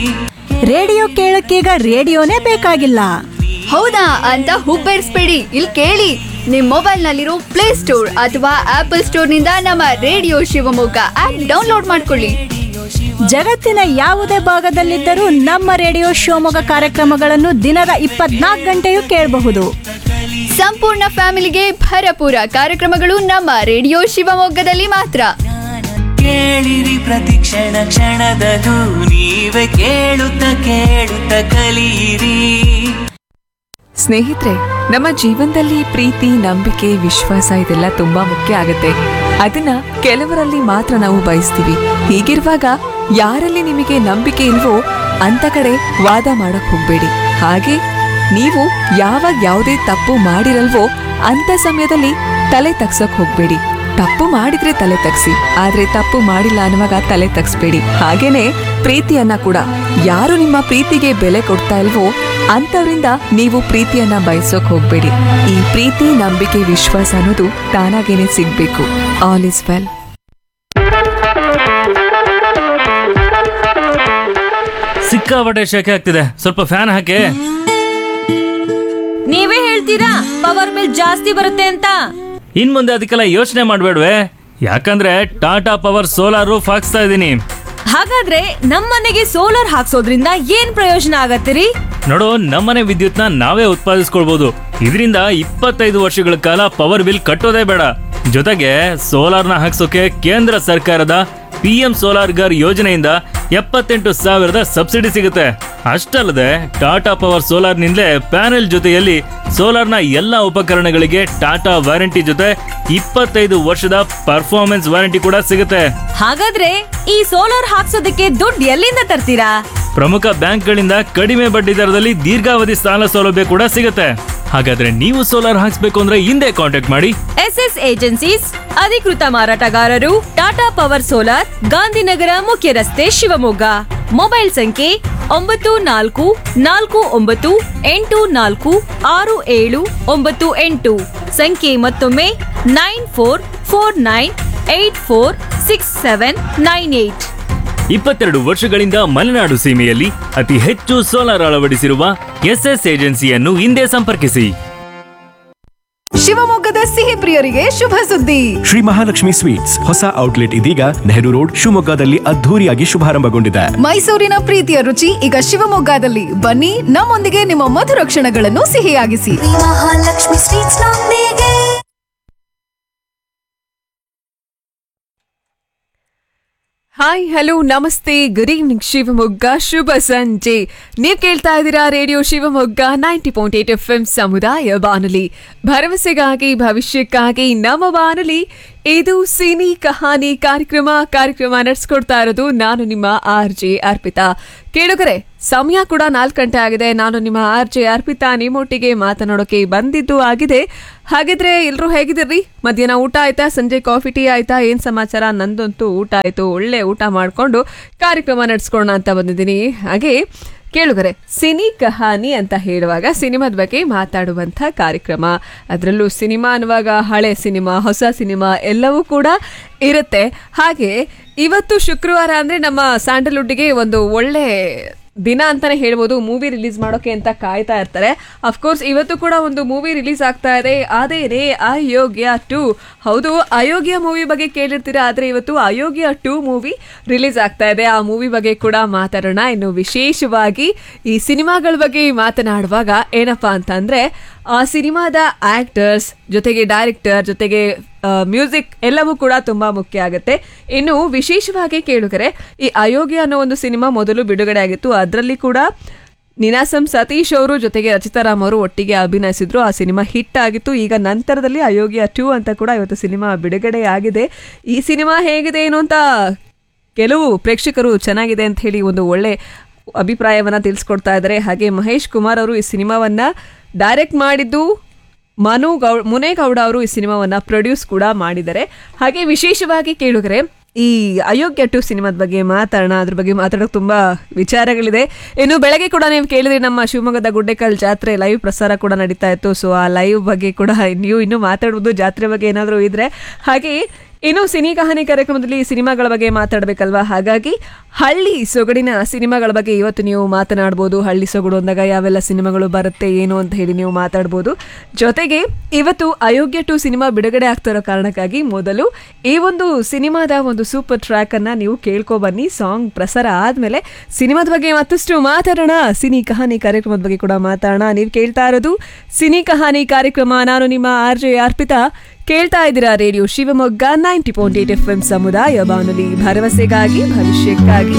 Radio ಕೇಳಕ್ಕೀಗ ರೇಡಿಯೋನೇ ಬೇಕಾಗಿಲ್ಲ. ಹೌದಾ ಅಂತ ಹುಬ್ಬೇರಿಸ್ಬೇಡಿ, ಇಲ್ಲಿ ಕೇಳಿ. ನಿಮ್ ಮೊಬೈಲ್ ನಲ್ಲಿರೋ ಪ್ಲೇ ಸ್ಟೋರ್ ಅಥವಾ ಆಪಲ್ ಸ್ಟೋರ್ ನಿಂದ ನಮ್ಮ ರೇಡಿಯೋ ಶಿವಮೊಗ್ಗ ಆಪ್ ಡೌನ್ಲೋಡ್ ಮಾಡ್ಕೊಳ್ಳಿ. ಜಗತ್ತಿನ ಯಾವುದೇ ಭಾಗದಲ್ಲಿದ್ದರೂ ನಮ್ಮ ರೇಡಿಯೋ ಶಿವಮೊಗ್ಗ ಕಾರ್ಯಕ್ರಮಗಳನ್ನು ದಿನದ 24 ಗಂಟೆಯೂ ಕೇಳಬಹುದು. ಸಂಪೂರ್ಣ ಫ್ಯಾಮಿಲಿಗೆ ಭರಪೂರ ಕಾರ್ಯಕ್ರಮಗಳು ನಮ್ಮ ರೇಡಿಯೋ ಶಿವಮೊಗ್ಗದಲ್ಲಿ ಮಾತ್ರ. ಕೇಳಿರಿ ಪ್ರತಿ ಕ್ಷಣ ಕ್ಷಣದದು ನೀವೇ ಕೇಳುತ್ತ ಕೇಳುತ್ತ ಕಲಿಯಿರಿ. ಸ್ನೇಹಿತರೆ, ನಮ್ಮ ಜೀವನದಲ್ಲಿ ಪ್ರೀತಿ, ನಂಬಿಕೆ, ವಿಶ್ವಾಸ ಇದೆಲ್ಲ ತುಂಬಾ ಮುಖ್ಯ ಆಗುತ್ತೆ. ಅದನ್ನ ಕೆಲವರಲ್ಲಿ ಮಾತ್ರ ನಾವು ಬಯಸ್ತೀವಿ. ಹೀಗಿರುವಾಗ ಯಾರಲ್ಲಿ ನಿಮಗೆ ನಂಬಿಕೆ ಇಲ್ವೋ ಅಂತ ಕಡೆ ವಾದ ಮಾಡಕ್ ಹೋಗ್ಬೇಡಿ. ಹಾಗೆ ನೀವು ಯಾವಾಗ ಯಾವುದೇ ತಪ್ಪು ಮಾಡಿರಲ್ವೋ ಅಂತ ಸಮಯದಲ್ಲಿ ತಲೆ ತಗ್ಸಕ್ ಹೋಗ್ಬೇಡಿ. ತಪ್ಪು ಮಾಡಿದ್ರೆ ತಲೆ ತಗ್ಸಿ, ಆದ್ರೆ ತಪ್ಪು ಮಾಡಿಲ್ಲ ಅನ್ನುವಾಗ ತಲೆ ತಗ್ಸ್ಬೇಡಿ. ಹಾಗೇನೆ ಪ್ರೀತಿಯನ್ನ ಕೂಡ ಯಾರು ನಿಮ್ಮ ಪ್ರೀತಿಗೆ ಬೆಲೆ ಕೊಡ್ತಾ ಇಲ್ವೋ ಅಂತವರಿಂದ ನೀವು ಪ್ರೀತಿಯನ್ನ ಬಯಸೋಕ್ ಹೋಗ್ಬೇಡಿ. ಈ ಪ್ರೀತಿ, ನಂಬಿಕೆ, ವಿಶ್ವಾಸ ಅನ್ನೋದು ತಾನಾಗೇನೆ ಸಿಗ್ಬೇಕು. All is well. ಸಿಕ್ಕಾಪಟ್ಟೆ ಶೆಕೆ ಆಗ್ತಿದೆ, ಸ್ವಲ್ಪ ಫ್ಯಾನ್ ಹಾಕಿ. ನೀವೇ ಹೇಳ್ತೀರಾ ಪವರ್ ಬಿಲ್ ಜಾಸ್ತಿ ಬರುತ್ತೆ ಅಂತ. ಇನ್ ಮುಂದೆ ಅದಕ್ಕೆಲ್ಲ ಯೋಚನೆ ಮಾಡ್ಬೇಡ್ವೆ, ಯಾಕಂದ್ರೆ ಟಾಟಾ ಪವರ್ ಸೋಲಾರ್ ರೂಫ್ ಹಾಕ್ಸ್ತಾ ಇದೀನಿ. ಹಾಗಾದ್ರೆ ನಮ್ಮನೆಗೆ ಸೋಲಾರ್ ಹಾಕ್ಸೋದ್ರಿಂದ ಏನ್ ಪ್ರಯೋಜನ ಆಗತ್ತಿರಿ? ನೋಡು, ನಮ್ಮನೆ ವಿದ್ಯುತ್ನ ನಾವೇ ಉತ್ಪಾದಿಸ್ಕೊಳ್ಬಹುದು. ಇದರಿಂದ 25 ವರ್ಷಗಳ ಕಾಲ ಪವರ್ ಬಿಲ್ ಕಟ್ಟೋದೇ ಬೇಡ. ಜೊತೆಗೆ ಸೋಲಾರ್ನ ಹಾಕ್ಸೋಕೆ ಕೇಂದ್ರ ಸರ್ಕಾರದ PM ಸೋಲಾರ್ ಗರ್ ಯೋಜನೆಯಿಂದ 78,000 ಸಬ್ಸಿಡಿ ಸಿಗುತ್ತೆ. ಅಷ್ಟಲ್ಲದೆ ಟಾಟಾ ಪವರ್ ಸೋಲಾರ್ ನಿಂದಲೇ ಪ್ಯಾನೆಲ್ ಜೊತೆಯಲ್ಲಿ ಸೋಲಾರ್ನ ಎಲ್ಲಾ ಉಪಕರಣಗಳಿಗೆ ಟಾಟಾ ವಾರಂಟಿ ಜೊತೆ 25 ವರ್ಷದ ಪರ್ಫಾರ್ಮೆನ್ಸ್ ವಾರಂಟಿ ಕೂಡ ಸಿಗುತ್ತೆ. ಹಾಗಾದ್ರೆ ಈ ಸೋಲಾರ್ ಹಾಕ್ಸೋದಕ್ಕೆ ದುಡ್ಡು ಎಲ್ಲಿಂದ ತರ್ತೀರಾ? ಪ್ರಮುಖ ಬ್ಯಾಂಕ್ಗಳಿಂದ ಕಡಿಮೆ ಬಡ್ಡಿ ದರದಲ್ಲಿ ದೀರ್ಘಾವಧಿ ಸಾಲ ಸೌಲಭ್ಯ ಕೂಡ ಸಿಗುತ್ತೆ. ಹಾಗಾದ್ರೆ ನೀವು ಸೋಲಾರ್ ಹಾಕ್ಸ್ಬೇಕು ಅಂದ್ರೆ ಹಿಂದೆ ಕಾಂಟ್ಯಾಕ್ಟ್ ಮಾಡಿ. SS ಏಜೆನ್ಸೀಸ್ ಅಧಿಕೃತ ಮಾರಾಟಗಾರರು, ಟಾಟಾ ಪವರ್ ಸೋಲಾರ್, ಗಾಂಧಿನಗರ ಮುಖ್ಯ ರಸ್ತೆ, ಶಿವಮೊಗ್ಗ. ಮೊಬೈಲ್ ಸಂಖ್ಯೆ 9489484798. ಸಂಖ್ಯೆ ಮತ್ತೊಮ್ಮೆ 9449846798. 22 ವರ್ಷಗಳಿಂದ ಮಲೆನಾಡು ಸೀಮೆಯಲ್ಲಿ ಅತಿ ಹೆಚ್ಚು ಸೋಲಾರ್ ಅಳವಡಿಸಿರುವ SS ಏಜೆನ್ಸಿಯನ್ನು ಹಿಂದೆ ಸಂಪರ್ಕಿಸಿ. ಶಿವಮೊಗ್ಗದ ಸಿಹಿ ಪ್ರಿಯರಿಗೆ ಶುಭ ಸುದ್ದಿ. ಶ್ರೀ ಮಹಾಲಕ್ಷ್ಮಿ ಸ್ವೀಟ್ಸ್ ಹೊಸ ಔಟ್ಲೆಟ್ ಇದೀಗ ನೆಹರು ರೋಡ್ ಶಿವಮೊಗ್ಗದಲ್ಲಿ ಅದ್ಧೂರಿಯಾಗಿ ಶುಭಾರಂಭಗೊಂಡಿದೆ. ಮೈಸೂರಿನ ಪ್ರೀತಿಯ ರುಚಿ ಈಗ ಶಿವಮೊಗ್ಗದಲ್ಲಿ. ಬನ್ನಿ, ನಮ್ಮೊಂದಿಗೆ ನಿಮ್ಮ ಮಧುರ ಕ್ಷಣಗಳನ್ನು ಸಿಹಿಯಾಗಿಸಿ. ಮಹಾಲಕ್ಷ್ಮಿ ಸ್ವೀಟ್ಸ್ ನೊಂದಿಗೆ. ಹಾಯ್, ಹಲೋ, ನಮಸ್ತೆ, ಗುಡ್ ಈವ್ನಿಂಗ್ ಶಿವಮೊಗ್ಗ, ಶುಭ ಸಂಜೆ. ನೀವು ಕೇಳ್ತಾ ಇದ್ದೀರಾ ರೇಡಿಯೋ ಶಿವಮೊಗ್ಗ 90.8 FM ಸಮುದಾಯ ಬಾನುಲಿ. ಭರವಸೆಗಾಗಿ ಭವಿಷ್ಯಕ್ಕಾಗಿ ನಮ್ಮ ಬಾನುಲಿ. ಇದು ಸಿನಿ ಕಹಾನಿ ಕಾರ್ಯಕ್ರಮ ನಡೆಸ್ಕೊಡ್ತಾ ಇರೋದು ನಾನು ನಿಮ್ಮ RJ ಅರ್ಪಿತಾ. ಕೇಳುಗರೆ, ಸಮಯ ಕೂಡ 4 ಗಂಟೆ ಆಗಿದೆ. ನಾನು ನಿಮ್ಮ RJ ಅರ್ಪಿತಾ ನಿಮ್ಮೊಟ್ಟಿಗೆ ಮಾತನಾಡೋಕೆ ಬಂದಿದ್ದು ಆಗಿದೆ. ಹಾಗಿದ್ರೆ ಎಲ್ರೂ ಹೇಗಿದ್ದೀರಿ? ಮಧ್ಯಾಹ್ನ ಊಟ ಆಯ್ತಾ? ಸಂಜೆ ಕಾಫಿ ಟೀ ಆಯ್ತಾ? ಏನ್ ಸಮಾಚಾರ? ನಂದಂತೂ ಊಟ ಆಯ್ತು. ಒಳ್ಳೆ ಊಟ ಮಾಡ್ಕೊಂಡು ಕಾರ್ಯಕ್ರಮ ನಡೆಸ್ಕೊಳ್ಳೋಣ ಅಂತ ಬಂದಿದ್ದೀನಿ. ಹಾಗೆ ಕೇಳುಗರೆ, ಸಿನಿ ಕಹಾನಿ ಅಂತ ಹೇಳುವಾಗ ಸಿನಿಮಾದ ಬಗ್ಗೆ ಮಾತಾಡುವಂಥ ಕಾರ್ಯಕ್ರಮ. ಅದರಲ್ಲೂ ಸಿನಿಮಾ ಅನ್ನುವಾಗ ಹಳೆ ಸಿನಿಮಾ, ಹೊಸ ಸಿನಿಮಾ ಎಲ್ಲವೂ ಕೂಡ ಇರುತ್ತೆ. ಹಾಗೆ ಇವತ್ತು ಶುಕ್ರವಾರ ಅಂದರೆ ನಮ್ಮ ಸ್ಯಾಂಡಲ್ವುಡ್ಗೆ ಒಂದು ಒಳ್ಳೆ ದಿನ ಅಂತಾನೆ ಹೇಳ್ಬೋದು. ಮೂವಿ ರಿಲೀಸ್ ಮಾಡೋಕೆ ಅಂತ ಕಾಯ್ತಾ ಇರ್ತಾರೆ. ಅಫ್ಕೋರ್ಸ್ ಇವತ್ತು ಕೂಡ ಒಂದು ಮೂವಿ ರಿಲೀಸ್ ಆಗ್ತಾ ಇದೆ. ಅದೇನೇ ಅಯೋಗ್ಯ 2. ಹೌದು, ಅಯೋಗ್ಯ ಮೂವಿ ಬಗ್ಗೆ ಕೇಳಿರ್ತೀರಾ, ಆದರೆ ಇವತ್ತು ಅಯೋಗ್ಯ 2 ಮೂವಿ ರಿಲೀಸ್ ಆಗ್ತಾ ಇದೆ. ಆ ಮೂವಿ ಬಗ್ಗೆ ಕೂಡ ಮಾತಾಡೋಣ. ಇನ್ನು ವಿಶೇಷವಾಗಿ ಈ ಸಿನಿಮಾಗಳ ಬಗ್ಗೆ ಮಾತನಾಡುವಾಗ ಏನಪ್ಪಾ ಅಂತಂದ್ರೆ, ಆ ಸಿನಿಮಾದ ಆಕ್ಟರ್ಸ್ ಜೊತೆಗೆ ಡೈರೆಕ್ಟರ್ ಜೊತೆಗೆ ಮ್ಯೂಸಿಕ್ ಎಲ್ಲವೂ ಕೂಡ ತುಂಬಾ ಮುಖ್ಯ ಆಗುತ್ತೆ. ಇನ್ನು ವಿಶೇಷವಾಗಿ ಕೇಳುಗರೆ, ಈ ಅಯೋಗ್ಯ ಅನ್ನೋ ಒಂದು ಸಿನಿಮಾ ಮೊದಲು ಬಿಡುಗಡೆ ಆಗಿತ್ತು. ಅದರಲ್ಲಿ ಕೂಡ ನೀನಾಸಂ ಸತೀಶ್ ಅವರು ಜೊತೆಗೆ ರಚಿತಾರಾಮ್ ಅವರು ಒಟ್ಟಿಗೆ ಅಭಿನಯಿಸಿದ್ರು. ಆ ಸಿನಿಮಾ ಹಿಟ್ ಆಗಿತ್ತು. ಈಗ ನಂತರದಲ್ಲಿ ಅಯೋಗ್ಯ 2 ಅಂತ ಕೂಡ ಇವತ್ತು ಸಿನಿಮಾ ಬಿಡುಗಡೆ ಆಗಿದೆ. ಈ ಸಿನಿಮಾ ಹೇಗಿದೆ ಏನು ಅಂತ ಕೆಲವು ಪ್ರೇಕ್ಷಕರು ಚೆನ್ನಾಗಿದೆ ಅಂತ ಹೇಳಿ ಒಂದು ಒಳ್ಳೆ ಅಭಿಪ್ರಾಯವನ್ನ ತಿಳಿಸ್ಕೊಡ್ತಾ ಇದ್ದಾರೆ. ಹಾಗೆ ಮಹೇಶ್ ಕುಮಾರ್ ಅವರು ಈ ಸಿನಿಮಾವನ್ನ ಡೈರೆಕ್ಟ್ ಮಾಡಿದ್ದು, ಮುನೇಗೌಡ ಅವರು ಈ ಸಿನಿಮಾವನ್ನ ಪ್ರೊಡ್ಯೂಸ್ ಕೂಡ ಮಾಡಿದ್ದಾರೆ. ಹಾಗೆ ವಿಶೇಷವಾಗಿ ಕೇಳುಗರೆ, ಈ ಅಯೋಗ್ಯ 2 ಸಿನಿಮಾದ ಬಗ್ಗೆ ಮಾತಾಡೋಣ. ಅದ್ರ ಬಗ್ಗೆ ಮಾತಾಡೋಕೆ ತುಂಬ ವಿಚಾರಗಳಿದೆ. ಇನ್ನು ಬೆಳಗ್ಗೆ ಕೂಡ ನೀವು ಕೇಳಿದ್ರೆ ನಮ್ಮ ಶಿವಮೊಗ್ಗದ ಗುಡ್ಡೆಕಲ್ ಜಾತ್ರೆ ಲೈವ್ ಪ್ರಸಾರ ಕೂಡ ನಡೀತಾ ಇತ್ತು. ಸೊ ಆ ಲೈವ್ ಬಗ್ಗೆ ಕೂಡ ನೀವು ಇನ್ನೂ ಮಾತಾಡ್ಬೋದು, ಜಾತ್ರೆ ಬಗ್ಗೆ ಏನಾದರೂ ಇದ್ರೆ. ಹಾಗೆ ಇನ್ನು ಸಿನಿ ಕಹಾನಿ ಕಾರ್ಯಕ್ರಮದಲ್ಲಿ ಸಿನಿಮಾಗಳ ಬಗ್ಗೆ ಮಾತಾಡಬೇಕಲ್ವಾ, ಹಾಗಾಗಿ ಹಳ್ಳಿ ಸೊಗಡಿನ ಸಿನಿಮಾಗಳ ಬಗ್ಗೆ ಇವತ್ತು ನೀವು ಮಾತನಾಡ್ಬೋದು. ಹಳ್ಳಿ ಸೊಗಡು ಅಂದಾಗ ಯಾವೆಲ್ಲ ಸಿನಿಮಾಗಳು ಬರುತ್ತೆ ಏನು ಅಂತ ಹೇಳಿ ನೀವು ಮಾತಾಡ್ಬೋದು. ಜೊತೆಗೆ ಇವತ್ತು ಅಯೋಗ್ಯ 2 ಸಿನಿಮಾ ಬಿಡುಗಡೆ ಆಗ್ತಿರೋ ಕಾರಣಕ್ಕಾಗಿ ಮೊದಲು ಈ ಒಂದು ಸಿನಿಮಾದ ಒಂದು ಸೂಪರ್ ಟ್ರ್ಯಾಕ್ ಅನ್ನ ನೀವು ಕೇಳ್ಕೊ ಬನ್ನಿ. ಸಾಂಗ್ ಪ್ರಸಾರ ಆದ್ಮೇಲೆ ಸಿನಿಮಾದ ಬಗ್ಗೆ ಮತ್ತಷ್ಟು ಮಾತಾಡೋಣ, ಸಿನಿ ಕಹಾನಿ ಕಾರ್ಯಕ್ರಮದ ಬಗ್ಗೆ ಕೂಡ ಮಾತಾಡೋಣ. ನೀವು ಕೇಳ್ತಾ ಇರೋದು ಸಿನಿ ಕಹಾನಿ ಕಾರ್ಯಕ್ರಮ. ನಾನು ನಿಮ್ಮ RJ ಅರ್ಪಿತಾ. ಕೇಳ್ತಾ ಇದ್ದೀರಾ ರೇಡಿಯೋ ಶಿವಮೊಗ್ಗ 90.8 FM ಸಮುದಾಯ ಬಾನುಲಿ, ಭರವಸೆಗಾಗಿ ಭವಿಷ್ಯಕ್ಕಾಗಿ